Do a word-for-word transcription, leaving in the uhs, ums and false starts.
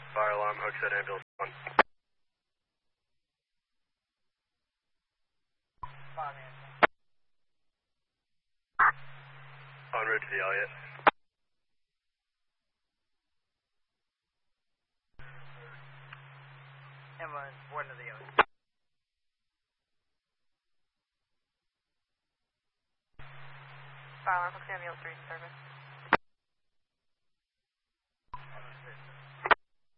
Fire alarm, Hooksett ambulance one. En route to the Elliott. Ambulance, one to the Elliott. Fire alarm, Hooksett ambulance three in service.